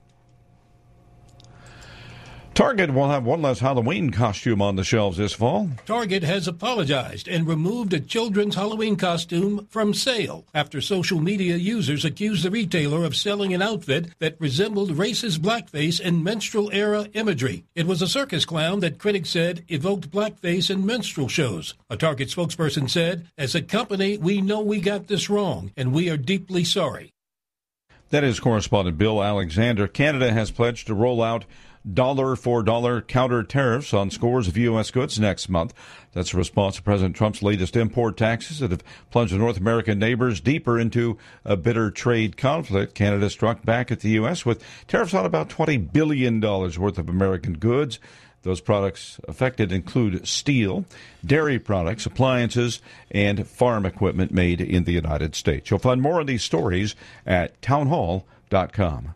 Target will have one less Halloween costume on the shelves this fall. Target has apologized and removed a children's Halloween costume from sale after social media users accused the retailer of selling an outfit that resembled racist blackface and minstrel-era imagery. It was a circus clown that critics said evoked blackface in minstrel shows. A Target spokesperson said, "As a company, we know we got this wrong, and we are deeply sorry." That is correspondent Bill Alexander. Canada has pledged to roll out dollar-for-dollar counter tariffs on scores of U S goods next month. That's a response to President Trump's latest import taxes that have plunged North American neighbors deeper into a bitter trade conflict. Canada struck back at the U S with tariffs on about twenty billion dollars worth of American goods. Those products affected include steel, dairy products, appliances, and farm equipment made in the United States. You'll find more on these stories at townhall dot com.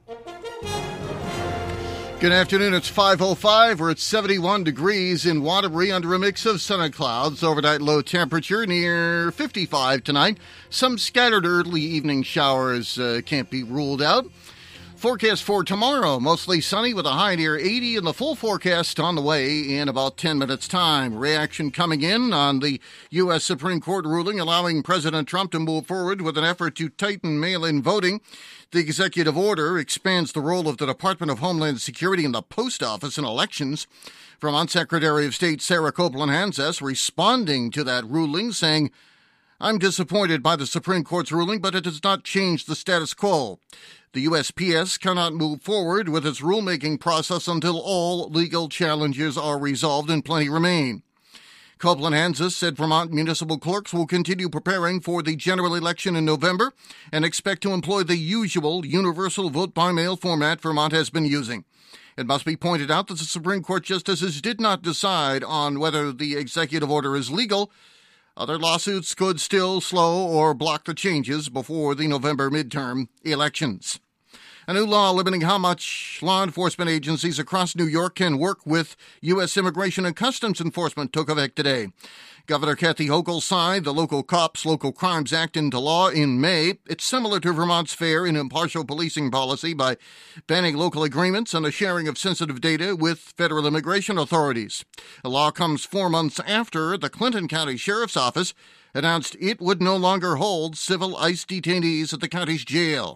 Good afternoon. It's five oh five. We're at seventy-one degrees in Waterbury under a mix of sun and clouds. Overnight low temperature near fifty-five tonight. Some scattered early evening showers uh, can't be ruled out. Forecast for tomorrow, mostly sunny with a high near eighty, and the full forecast on the way in about ten minutes' time. Reaction coming in on the U S Supreme Court ruling allowing President Trump to move forward with an effort to tighten mail-in voting. The executive order expands the role of the Department of Homeland Security and the Post Office in elections. Vermont Secretary of State Sarah Copeland-Hanzas responding to that ruling, saying, "I'm disappointed by the Supreme Court's ruling, but it does not change the status quo. The U S P S cannot move forward with its rulemaking process until all legal challenges are resolved and plenty remain." Copeland-Hanzas said Vermont municipal clerks will continue preparing for the general election in November and expect to employ the usual universal vote-by-mail format Vermont has been using. It must be pointed out that the Supreme Court justices did not decide on whether the executive order is legal. Other lawsuits could still slow or block the changes before the November midterm elections. A new law limiting how much law enforcement agencies across New York can work with U S Immigration and Customs Enforcement took effect today. Governor Kathy Hochul signed the Local Cops, Local Crimes Act into law in May. It's similar to Vermont's fair and impartial policing policy by banning local agreements and the sharing of sensitive data with federal immigration authorities. The law comes four months after the Clinton County Sheriff's Office announced it would no longer hold civil ICE detainees at the county's jail.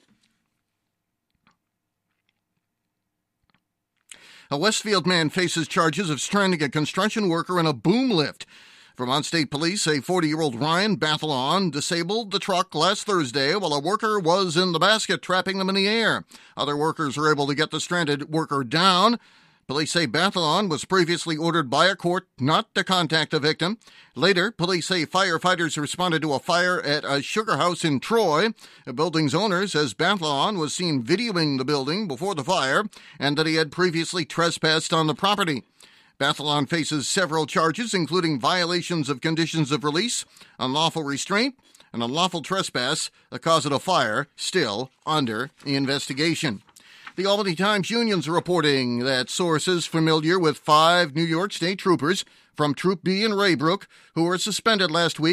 A Westfield man faces charges of stranding a construction worker in a boom lift. Vermont State Police say forty-year-old Ryan Bathalon disabled the truck last Thursday while a worker was in the basket trapping them in the air. Other workers were able to get the stranded worker down. Police say Bathalon was previously ordered by a court not to contact the victim. Later, police say firefighters responded to a fire at a sugar house in Troy. The building's owner says Bathalon was seen videoing the building before the fire and that he had previously trespassed on the property. Bathalon faces several charges, including violations of conditions of release, unlawful restraint, and unlawful trespass, the cause of the fire still under investigation. The Albany Times Union's reporting that sources familiar with five New York State troopers from Troop B in Raybrook, who were suspended last week,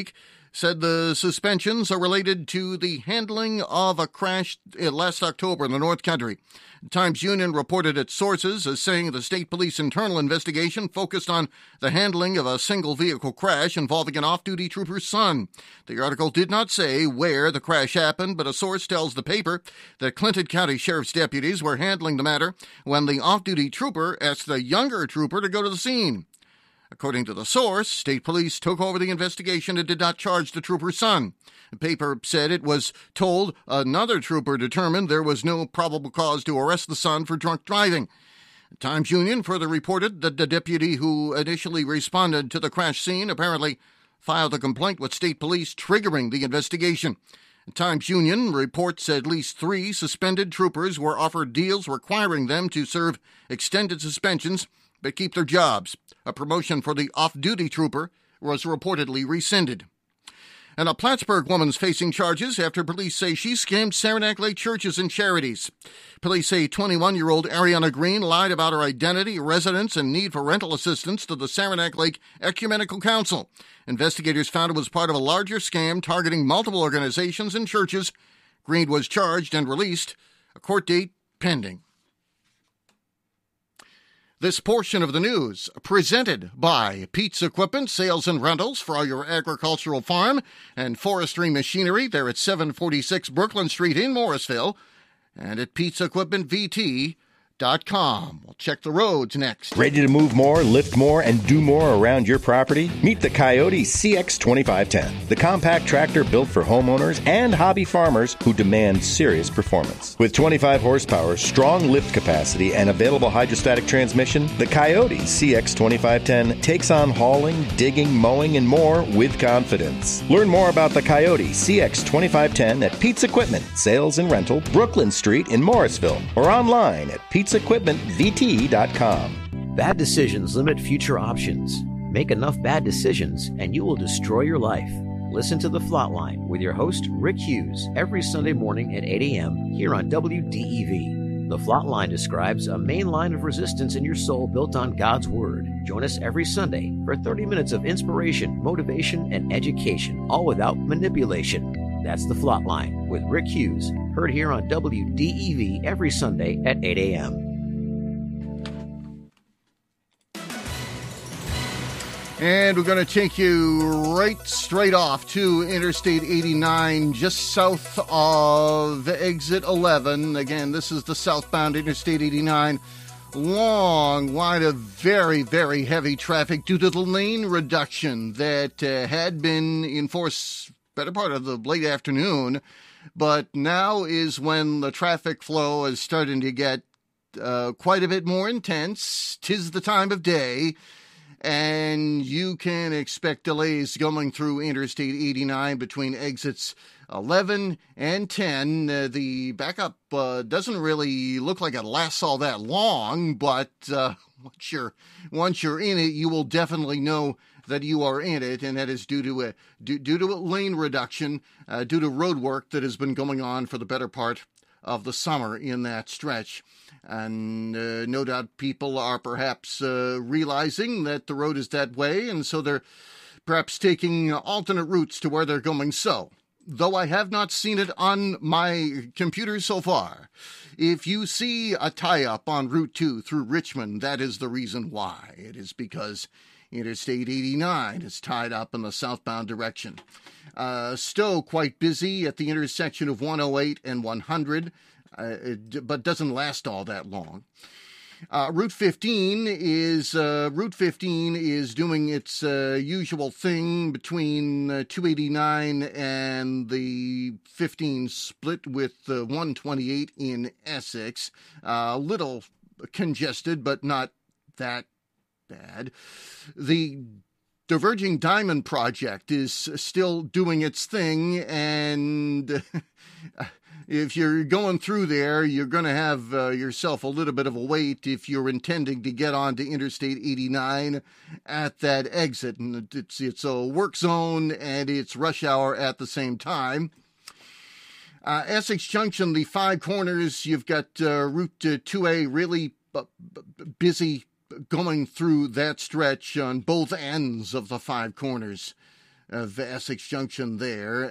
said the suspensions are related to the handling of a crash last October in the North Country. Times-Union reported its sources as saying the state police internal investigation focused on the handling of a single-vehicle crash involving an off-duty trooper's son. The article did not say where the crash happened, but a source tells the paper that Clinton County Sheriff's deputies were handling the matter when the off-duty trooper asked the younger trooper to go to the scene. According to the source, state police took over the investigation and did not charge the trooper's son. The paper said it was told another trooper determined there was no probable cause to arrest the son for drunk driving. The Times-Union further reported that the deputy who initially responded to the crash scene apparently filed a complaint with state police, triggering the investigation. The Times-Union reports at least three suspended troopers were offered deals requiring them to serve extended suspensions but keep their jobs. A promotion for the off-duty trooper was reportedly rescinded. And a Plattsburgh woman's facing charges after police say she scammed Saranac Lake churches and charities. Police say twenty-one-year-old Ariana Green lied about her identity, residence, and need for rental assistance to the Saranac Lake Ecumenical Council. Investigators found it was part of a larger scam targeting multiple organizations and churches. Green was charged and released. A court date pending. This portion of the news presented by Pete's Equipment, Sales and Rentals for all your agricultural farm and forestry machinery. They're at seven forty-six Brooklyn Street in Morrisville and at Pete's Equipment V T dot com. We'll check the roads next. Ready to move more, lift more, and do more around your property? Meet the Coyote C X twenty-five ten, the compact tractor built for homeowners and hobby farmers who demand serious performance. With twenty-five horsepower, strong lift capacity, and available hydrostatic transmission, the Coyote C X twenty-five ten takes on hauling, digging, mowing, and more with confidence. Learn more about the Coyote C X twenty-five ten at Pete's Equipment, Sales and Rental, Brooklyn Street in Morrisville, or online at Pete's Equipment V T dot com. Bad decisions limit future options. Make enough bad decisions and you will destroy your life. Listen to The Flatline with your host, Rick Hughes, every Sunday morning at eight a.m. here on W D E V. The Flatline describes a main line of resistance in your soul built on God's Word. Join us every Sunday for thirty minutes of inspiration, motivation, and education, all without manipulation. That's The Flatline with Rick Hughes, heard here on W D E V every Sunday at eight a.m. And we're going to take you right straight off to Interstate eighty-nine, just south of exit eleven. Again, this is the southbound Interstate eighty-nine. Long line of very, very heavy traffic due to the lane reduction that uh, had been in force better part of the late afternoon, but now is when the traffic flow is starting to get uh, quite a bit more intense. 'Tis the time of day, and you can expect delays going through Interstate eighty-nine between exits eleven and ten. Uh, the backup uh, doesn't really look like it lasts all that long, but uh, once you're once you're in it, you will definitely know that you are in it, and that is due to a due, due to a lane reduction, uh, due to road work that has been going on for the better part of the summer in that stretch. And uh, no doubt people are perhaps uh, realizing that the road is that way, and so they're perhaps taking alternate routes to where they're going. So, though I have not seen it on my computer so far, if you see a tie-up on Route two through Richmond, that is the reason why. It is because Interstate eighty-nine is tied up in the southbound direction. Uh, Stowe quite busy at the intersection of one oh eight and one hundred, uh, it, but doesn't last all that long. Uh, Route fifteen is uh, Route fifteen is doing its uh, usual thing between uh, two eighty-nine and the fifteen split with uh, one twenty-eight in Essex. A uh, little congested, but not that bad. The Diverging Diamond Project is still doing its thing, and if you're going through there, you're going to have uh, yourself a little bit of a wait if you're intending to get onto Interstate eighty-nine at that exit. And it's, it's a work zone, and it's rush hour at the same time. Uh, Essex Junction, the Five Corners, you've got uh, Route uh, two A really b- b- busy going through that stretch on both ends of the Five Corners. of Essex Junction there.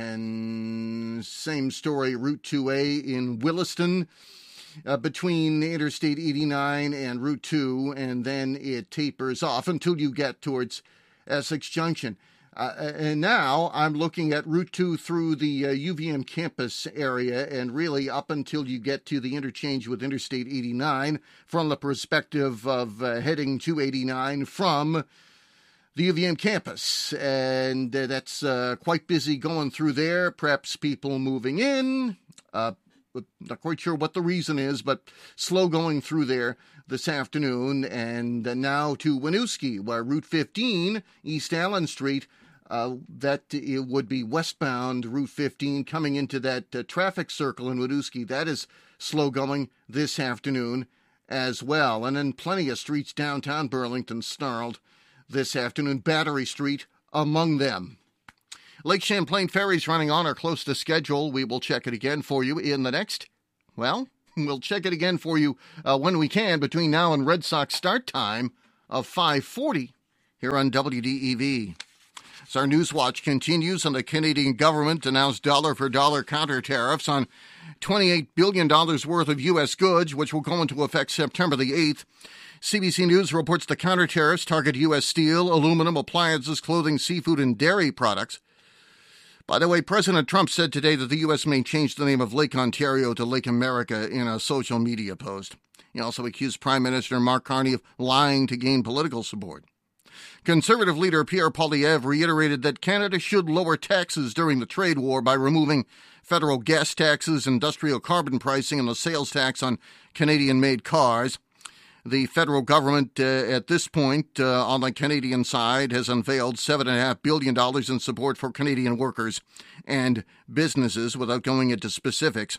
And same story, Route two A in Williston, uh, between Interstate eighty-nine and Route two, and then it tapers off until you get towards Essex Junction. Uh, and now I'm looking at Route two through the uh, U V M campus area, and really up until you get to the interchange with Interstate eighty-nine from the perspective of uh, heading to eighty-nine from the U V M campus. And uh, that's uh, quite busy going through there. Perhaps people moving in. Uh, not quite sure what the reason is, but slow going through there this afternoon. And uh, now to Winooski, where Route fifteen, East Allen Street, Uh, that it would be westbound Route fifteen coming into that uh, traffic circle in Winooski. That is slow going this afternoon as well. And then plenty of streets downtown Burlington snarled this afternoon, Battery Street among them. Lake Champlain ferries running on or close to schedule. We will check it again for you in the next, well, we'll check it again for you uh, when we can between now and Red Sox start time of five forty here on W D E V. As our Newswatch continues, and the Canadian government announced dollar-for-dollar counter tariffs on twenty-eight billion dollars worth of U S goods, which will go into effect September the eighth. C B C News reports the counter tariffs target U S steel, aluminum, appliances, clothing, seafood, and dairy products. By the way, President Trump said today that the U S may change the name of Lake Ontario to Lake America in a social media post. He also accused Prime Minister Mark Carney of lying to gain political support. Conservative leader Pierre Poilievre reiterated that Canada should lower taxes during the trade war by removing federal gas taxes, industrial carbon pricing, and the sales tax on Canadian-made cars. The federal government, uh, at this point, uh, on the Canadian side, has unveiled seven point five billion dollars in support for Canadian workers and businesses without going into specifics.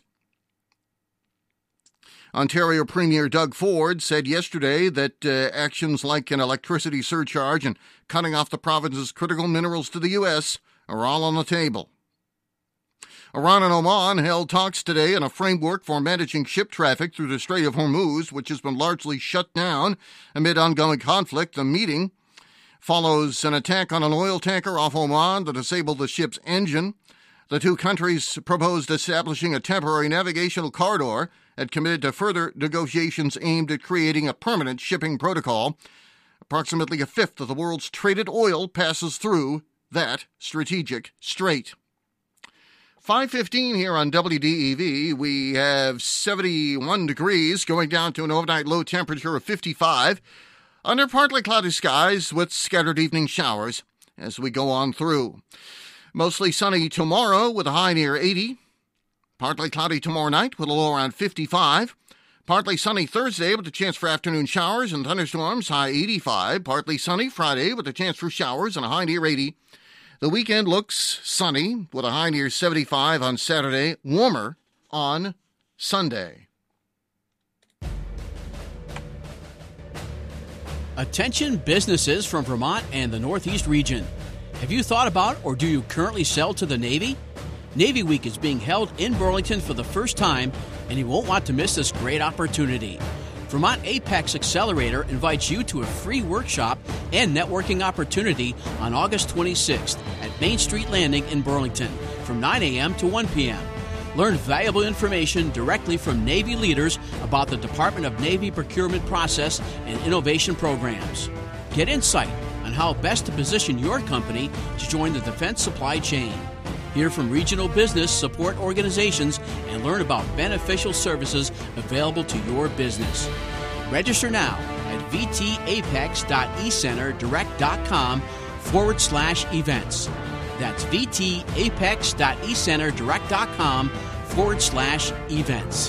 Ontario Premier Doug Ford said yesterday that uh, actions like an electricity surcharge and cutting off the province's critical minerals to the U S are all on the table. Iran and Oman held talks today in a framework for managing ship traffic through the Strait of Hormuz, which has been largely shut down amid ongoing conflict. The meeting follows an attack on an oil tanker off Oman that disabled the ship's engine. The two countries proposed establishing a temporary navigational corridor and committed to further negotiations aimed at creating a permanent shipping protocol. Approximately a fifth of the world's traded oil passes through that strategic strait. five fifteen here on W D E V. We have seventy-one degrees, going down to an overnight low temperature of fifty-five. Under partly cloudy skies with scattered evening showers as we go on through. Mostly sunny tomorrow with a high near eighty. Partly cloudy tomorrow night with a low around fifty-five. Partly sunny Thursday with a chance for afternoon showers and thunderstorms, high eighty-five. Partly sunny Friday with a chance for showers and a high near eighty. The weekend looks sunny with a high near seventy-five on Saturday, warmer on Sunday. Attention businesses from Vermont and the Northeast region. Have you thought about or do you currently sell to the Navy? Navy Week is being held in Burlington for the first time, and you won't want to miss this great opportunity. Vermont Apex Accelerator invites you to a free workshop and networking opportunity on August twenty-sixth at Main Street Landing in Burlington from nine a.m. to one p.m. Learn valuable information directly from Navy leaders about the Department of Navy procurement process and innovation programs. Get insight on how best to position your company to join the defense supply chain. Hear from regional business support organizations and learn about beneficial services available to your business. Register now at vtapex.ecenterdirect.com forward slash events. That's vtapex.ecenterdirect.com forward slash events.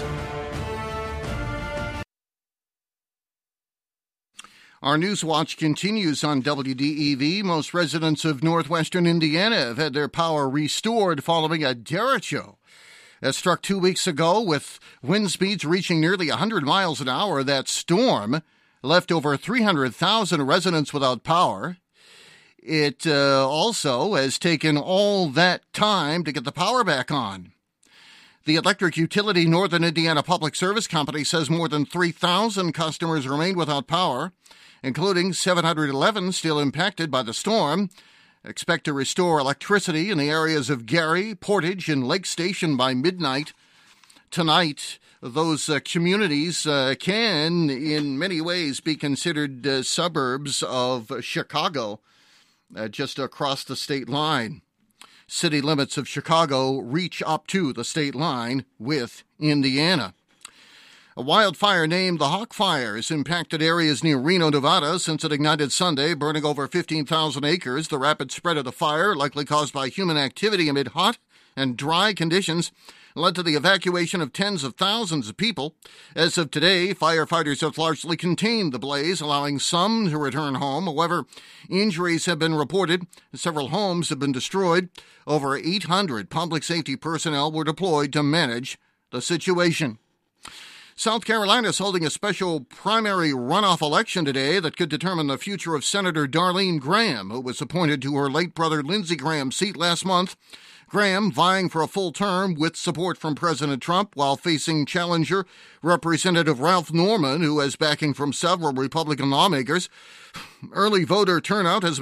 Our Newswatch continues on W D E V. Most residents of northwestern Indiana have had their power restored following a derecho that struck two weeks ago with wind speeds reaching nearly one hundred miles an hour. That storm left over three hundred thousand residents without power. It uh, also has taken all that time to get the power back on. The electric utility Northern Indiana Public Service Company says more than three thousand customers remain without power, including seven hundred eleven still impacted by the storm. expect to restore electricity in the areas of Gary, Portage, and Lake Station by midnight tonight. Those uh, communities uh, can, in many ways, be considered uh, suburbs of Chicago, uh, just across the state line. City limits of Chicago reach up to the state line with Indiana. A wildfire named the Hawk Fires impacted areas near Reno, Nevada, since it ignited Sunday, burning over fifteen thousand acres. The rapid spread of the fire, likely caused by human activity amid hot and dry conditions, led to the evacuation of tens of thousands of people. As of today, firefighters have largely contained the blaze, allowing some to return home. However, injuries have been reported. Several homes have been destroyed. Over eight hundred public safety personnel were deployed to manage the situation. South Carolina is holding a special primary runoff election today that could determine the future of Senator Darlene Graham, who was appointed to her late brother Lindsey Graham's seat last month. Graham vying for a full term with support from President Trump while facing challenger Representative Ralph Norman, who has backing from several Republican lawmakers. Early voter turnout has